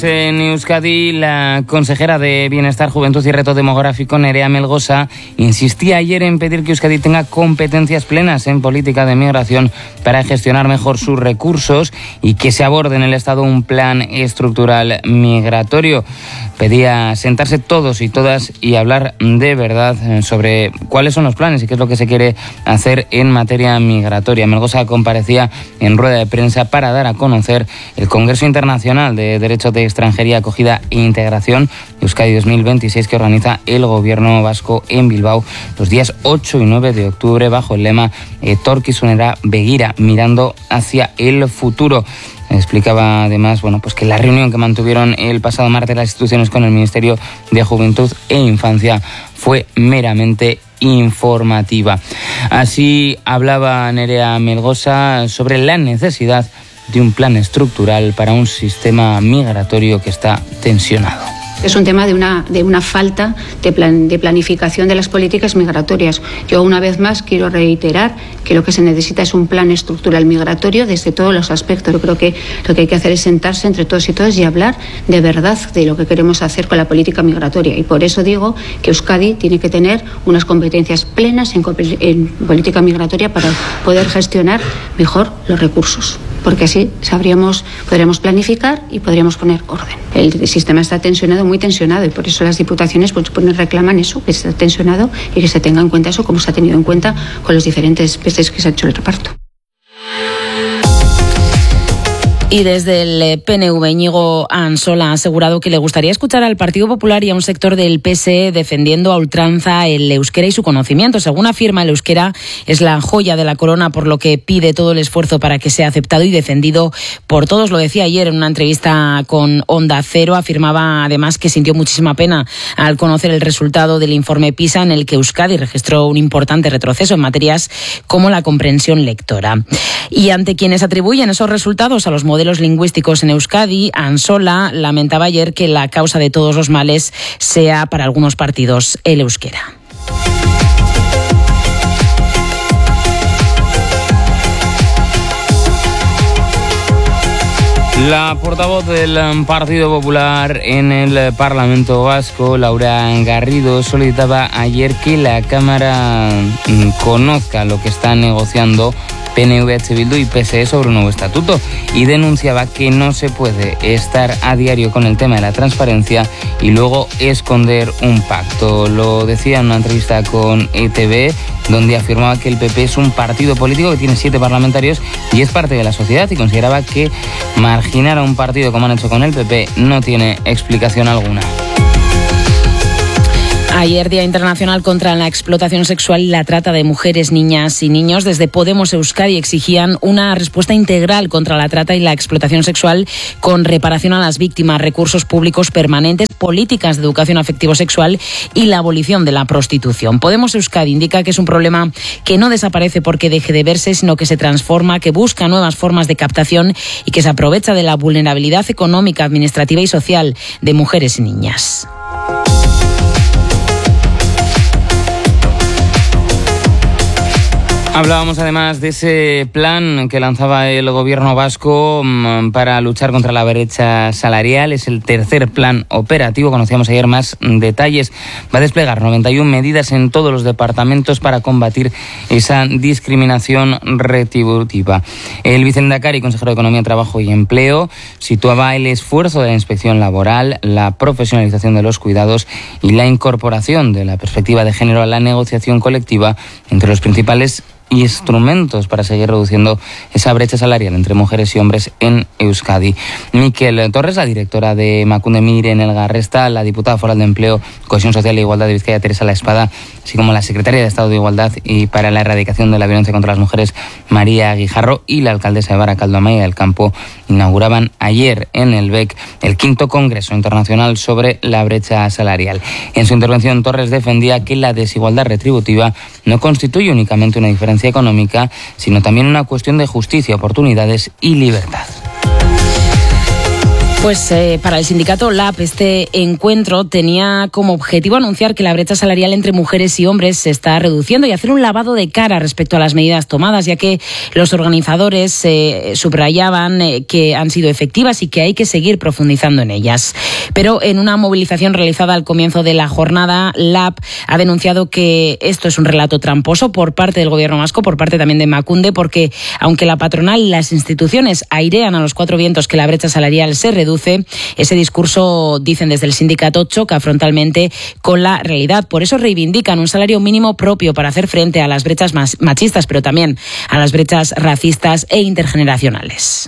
En Euskadi, la consejera de Bienestar, Juventud y Reto Demográfico, Nerea Melgosa, insistía ayer en pedir que Euskadi tenga competencias plenas en política de migración para gestionar mejor sus recursos y que se aborde en el Estado un plan estructural migratorio. Pedía sentarse todos y todas y hablar de verdad sobre cuáles son los planes y qué es lo que se quiere hacer en materia migratoria. Melgosa comparecía en rueda de prensa para dar a conocer el Congreso Internacional de Derecho de Extranjería, Acogida e Integración Euskadi 2026 que organiza el Gobierno vasco en Bilbao los días 8 y 9 de octubre bajo el lema Etorkizunera Begira, mirando hacia el futuro. Explicaba además que la reunión que mantuvieron el pasado martes las instituciones con el Ministerio de Juventud e Infancia fue meramente informativa. Así hablaba Nerea Melgosa sobre la necesidad de un plan estructural para un sistema migratorio que está tensionado. Es un tema de una falta de planificación de las políticas migratorias. Yo una vez más quiero reiterar que lo que se necesita es un plan estructural migratorio desde todos los aspectos. Yo creo que lo que hay que hacer es sentarse entre todos y todas y hablar de verdad de lo que queremos hacer con la política migratoria. Y por eso digo que Euskadi tiene que tener unas competencias plenas en política migratoria para poder gestionar mejor los recursos. Porque así podríamos planificar y podríamos poner orden. El sistema está tensionado, muy tensionado, y por eso las diputaciones reclaman eso, que está tensionado y que se tenga en cuenta eso como se ha tenido en cuenta con los diferentes veces que se ha hecho el reparto. Y desde el PNV, Íñigo Ansola ha asegurado que le gustaría escuchar al Partido Popular y a un sector del PSE defendiendo a ultranza el euskera y su conocimiento. Según afirma, el euskera es la joya de la corona, por lo que pide todo el esfuerzo para que sea aceptado y defendido por todos. Lo decía ayer en una entrevista con Onda Cero. Afirmaba además que sintió muchísima pena al conocer el resultado del informe PISA, en el que Euskadi registró un importante retroceso en materias como la comprensión lectora. Y ante quienes atribuyen esos resultados a los modelos lingüísticos en Euskadi, Ansola lamentaba ayer que la causa de todos los males sea para algunos partidos el euskera. La portavoz del Partido Popular en el Parlamento Vasco, Laura Garrido, solicitaba ayer que la Cámara conozca lo que está negociando PNV, EH Bildu y PSE sobre un nuevo estatuto, y denunciaba que no se puede estar a diario con el tema de la transparencia y luego esconder un pacto. Lo decía en una entrevista con ETV, donde afirmaba que el PP es un partido político que tiene 7 parlamentarios y es parte de la sociedad, y consideraba que marginar a un partido como han hecho con el PP no tiene explicación alguna. Ayer, Día Internacional contra la Explotación Sexual y la Trata de Mujeres, Niñas y Niños. Desde Podemos Euskadi exigían una respuesta integral contra la trata y la explotación sexual, con reparación a las víctimas, recursos públicos permanentes, políticas de educación afectivo-sexual y la abolición de la prostitución. Podemos Euskadi indica que es un problema que no desaparece porque deje de verse, sino que se transforma, que busca nuevas formas de captación y que se aprovecha de la vulnerabilidad económica, administrativa y social de mujeres y niñas. Hablábamos además de ese plan que lanzaba el Gobierno vasco para luchar contra la brecha salarial. Es el tercer plan operativo. Conocíamos ayer más detalles. Va a desplegar 91 medidas en todos los departamentos para combatir esa discriminación retributiva. El vicelehendakari, consejero de Economía, Trabajo y Empleo, situaba el esfuerzo de la inspección laboral, la profesionalización de los cuidados y la incorporación de la perspectiva de género a la negociación colectiva entre los principales instrumentos para seguir reduciendo esa brecha salarial entre mujeres y hombres en Euskadi. Miquel Torres, la directora de Emakunde Mire en el Garresta, la diputada foral de Empleo, Cohesión Social e Igualdad de Bizkaia, Teresa La Espada, así como la secretaria de Estado de Igualdad y para la Erradicación de la Violencia contra las Mujeres, María Guijarro, y la alcaldesa de Barakaldo, Amaia del Campo, inauguraban ayer en el BEC el 5º Congreso Internacional sobre la brecha salarial. En su intervención, Torres defendía que la desigualdad retributiva no constituye únicamente una diferencia económica, sino también una cuestión de justicia, oportunidades y libertad. Pues para el sindicato LAB este encuentro tenía como objetivo anunciar que la brecha salarial entre mujeres y hombres se está reduciendo y hacer un lavado de cara respecto a las medidas tomadas, ya que los organizadores subrayaban que han sido efectivas y que hay que seguir profundizando en ellas. Pero en una movilización realizada al comienzo de la jornada, LAB ha denunciado que esto es un relato tramposo por parte del gobierno vasco, por parte también de Emakunde, porque aunque la patronal y las instituciones airean a los cuatro vientos que la brecha salarial se reduce, ese discurso, dicen desde el sindicato, choca frontalmente con la realidad. Por eso reivindican un salario mínimo propio para hacer frente a las brechas machistas, pero también a las brechas racistas e intergeneracionales.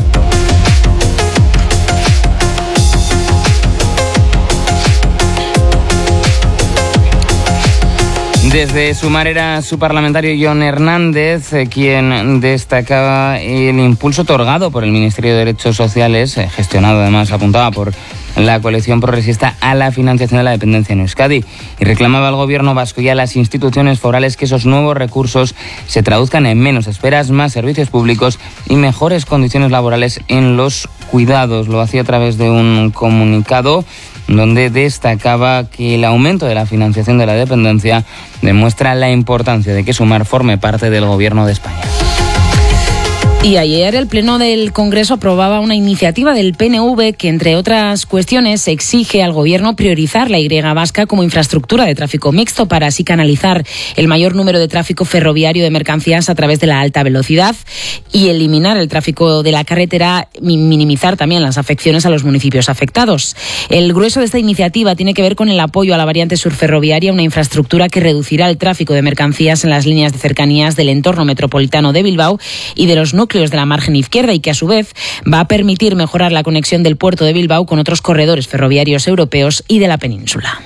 Desde Sumar era su parlamentario Jon Hernández, quien destacaba el impulso otorgado por el Ministerio de Derechos Sociales, gestionado además, apuntaba por la coalición progresista, a la financiación de la dependencia en Euskadi, y reclamaba al gobierno vasco y a las instituciones forales que esos nuevos recursos se traduzcan en menos esperas, más servicios públicos y mejores condiciones laborales en los cuidados. Lo hacía a través de un comunicado donde destacaba que el aumento de la financiación de la dependencia demuestra la importancia de que Sumar forme parte del Gobierno de España. Y ayer el Pleno del Congreso aprobaba una iniciativa del PNV que, entre otras cuestiones, exige al Gobierno priorizar la Y vasca como infraestructura de tráfico mixto para así canalizar el mayor número de tráfico ferroviario de mercancías a través de la alta velocidad y eliminar el tráfico de la carretera, minimizar también las afecciones a los municipios afectados. El grueso de esta iniciativa tiene que ver con el apoyo a la variante sur ferroviaria, una infraestructura que reducirá el tráfico de mercancías en las líneas de cercanías del entorno metropolitano de Bilbao y de los núcleos de la margen izquierda, y que a su vez va a permitir mejorar la conexión del puerto de Bilbao con otros corredores ferroviarios europeos y de la península.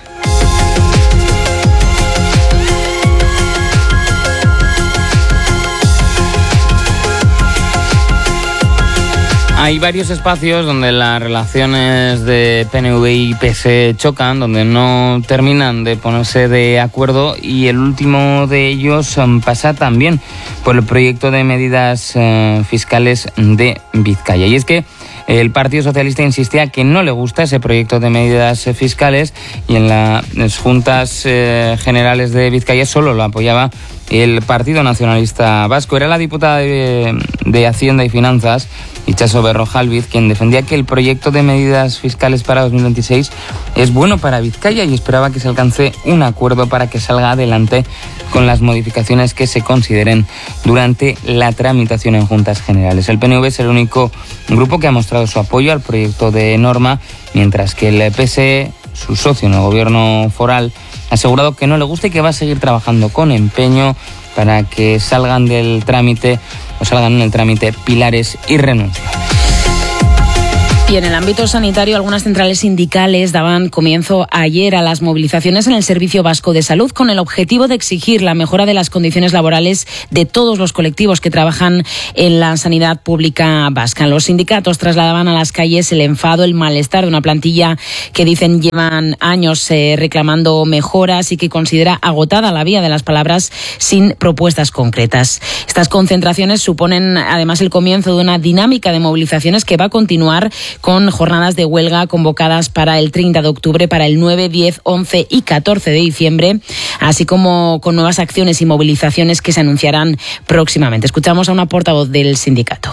Hay varios espacios donde las relaciones de PNV y PSE chocan, donde no terminan de ponerse de acuerdo, y el último de ellos pasa también por el proyecto de medidas fiscales de Vizcaya. Y es que el Partido Socialista insistía que no le gusta ese proyecto de medidas fiscales, y en las Juntas Generales de Vizcaya solo lo apoyaba el Partido Nacionalista Vasco. Era la diputada de Hacienda y Finanzas, Itxaso Berrojalbiz, quien defendía que el proyecto de medidas fiscales para 2026 es bueno para Vizcaya y esperaba que se alcance un acuerdo para que salga adelante con las modificaciones que se consideren durante la tramitación en Juntas Generales. El PNV es el único grupo que ha mostrado su apoyo al proyecto de norma, mientras que el PSE, su socio en el gobierno foral, ha asegurado que no le gusta y que va a seguir trabajando con empeño para que salgan en el trámite pilares irrenunciables. Y en el ámbito sanitario, algunas centrales sindicales daban comienzo ayer a las movilizaciones en el Servicio Vasco de Salud con el objetivo de exigir la mejora de las condiciones laborales de todos los colectivos que trabajan en la sanidad pública vasca. Los sindicatos trasladaban a las calles el enfado, el malestar de una plantilla que dicen llevan años reclamando mejoras y que considera agotada la vía de las palabras sin propuestas concretas. Estas concentraciones suponen además el comienzo de una dinámica de movilizaciones que va a continuar con jornadas de huelga convocadas para el 30 de octubre, para el 9, 10, 11 y 14 de diciembre, así como con nuevas acciones y movilizaciones que se anunciarán próximamente. Escuchamos a una portavoz del sindicato.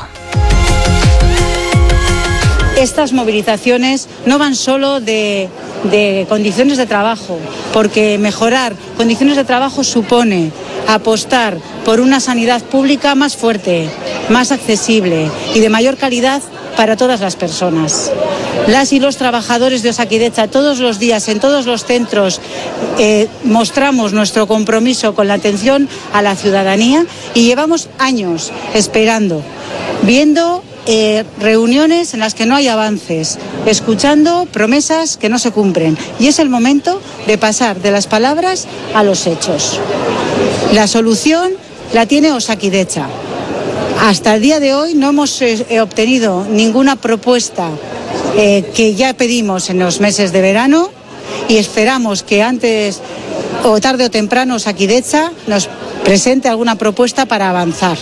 Estas movilizaciones no van solo de condiciones de trabajo, porque mejorar condiciones de trabajo supone apostar por una sanidad pública más fuerte, más accesible y de mayor calidad para todas las personas. Las y los trabajadores de Osakidetza todos los días en todos los centros mostramos nuestro compromiso con la atención a la ciudadanía y llevamos años esperando, viendo reuniones en las que no hay avances, escuchando promesas que no se cumplen, y es el momento de pasar de las palabras a los hechos. La solución la tiene Osakidetza. Hasta el día de hoy no hemos obtenido ninguna propuesta que ya pedimos en los meses de verano, y esperamos que antes o tarde o temprano Osakidetza nos presente alguna propuesta para avanzar.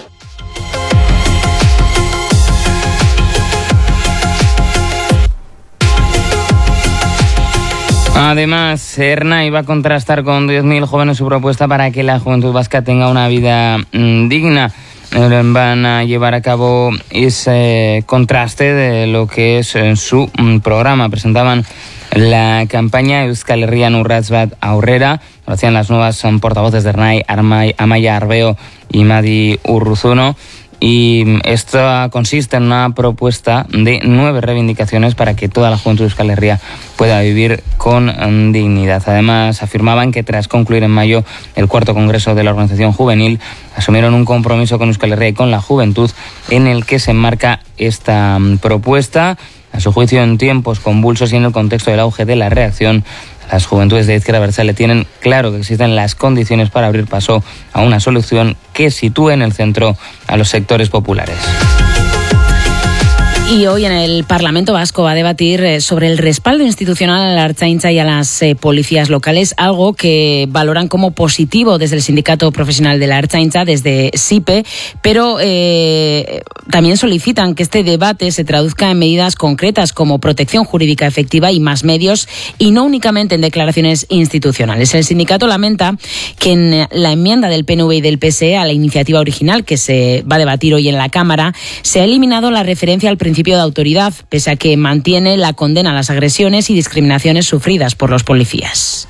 Además, Ernai va a contrastar con 10.000 jóvenes su propuesta para que la juventud vasca tenga una vida digna. Van a llevar a cabo ese contraste de lo que es su programa. Presentaban la campaña Euskal Herrian Urrats Bat Aurrera. Lo hacían las nuevas portavoces de Ernai, Amaia Arbeo y Madi Urruzuno. Y esto consiste en una propuesta de 9 reivindicaciones para que toda la juventud de Euskal Herria pueda vivir con dignidad. Además, afirmaban que tras concluir en mayo el 4º Congreso de la Organización Juvenil, asumieron un compromiso con Euskal Herria y con la juventud en el que se enmarca esta propuesta. A su juicio, en tiempos convulsos y en el contexto del auge de la reacción, las juventudes de izquierda abertzale tienen claro que existen las condiciones para abrir paso a una solución que sitúe en el centro a los sectores populares. Y hoy en el Parlamento Vasco va a debatir sobre el respaldo institucional a la Ertzaintza y a las policías locales, algo que valoran como positivo desde el Sindicato Profesional de la Ertzaintza, desde SIPE, pero también solicitan que este debate se traduzca en medidas concretas como protección jurídica efectiva y más medios, y no únicamente en declaraciones institucionales. El sindicato lamenta que en la enmienda del PNV y del PSE a la iniciativa original que se va a debatir hoy en la Cámara se ha eliminado la referencia al principio de autoridad, pese a que mantiene la condena a las agresiones y discriminaciones sufridas por los policías.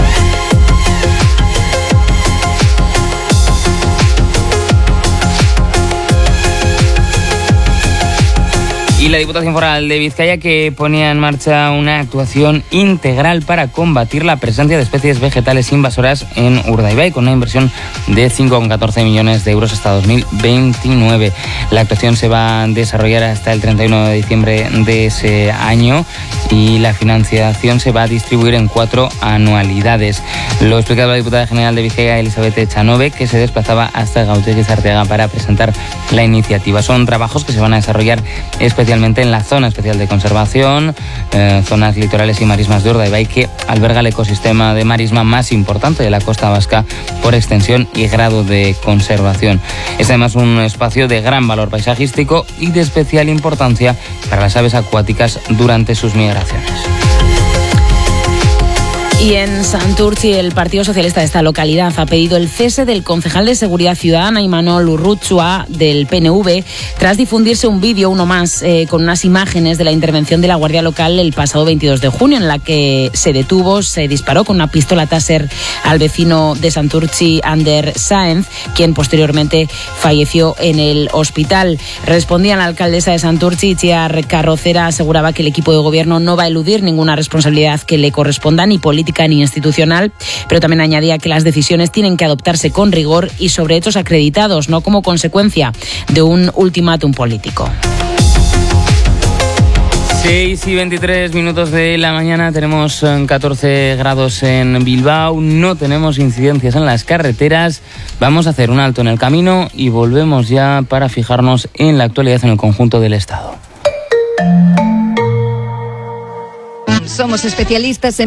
Y la Diputación Foral de Vizcaya, que ponía en marcha una actuación integral para combatir la presencia de especies vegetales invasoras en Urdaibai, con una inversión de 5,14 millones de euros hasta 2029. La actuación se va a desarrollar hasta el 31 de diciembre de ese año y la financiación se va a distribuir en 4 anualidades. Lo explicaba la diputada general de Vizcaya, Elizabeth Echanove, que se desplazaba hasta Gautegi Zarteaga para presentar la iniciativa. Son trabajos que se van a desarrollar especialmente en la zona especial de conservación, zonas litorales y marismas de Urdaibai, que alberga el ecosistema de marisma más importante de la costa vasca por extensión y grado de conservación. Es además un espacio de gran valor paisajístico y de especial importancia para las aves acuáticas durante sus migraciones. Y en Santurtzi, el Partido Socialista de esta localidad ha pedido el cese del concejal de Seguridad Ciudadana, Imanol Urrutsua, del PNV, tras difundirse un vídeo, uno más, con unas imágenes de la intervención de la Guardia Local el pasado 22 de junio, en la que se disparó con una pistola Taser al vecino de Santurtzi, Ander Sáenz, quien posteriormente falleció en el hospital. Respondía la alcaldesa de Santurtzi, Itziar Carrocera, aseguraba que el equipo de gobierno no va a eludir ninguna responsabilidad que le corresponda, ni política ni institucional, pero también añadía que las decisiones tienen que adoptarse con rigor y sobre hechos acreditados, no como consecuencia de un ultimátum político. 6:23 de la mañana, tenemos 14 grados en Bilbao, no tenemos incidencias en las carreteras. Vamos a hacer un alto en el camino y volvemos ya para fijarnos en la actualidad en el conjunto del Estado. Somos especialistas en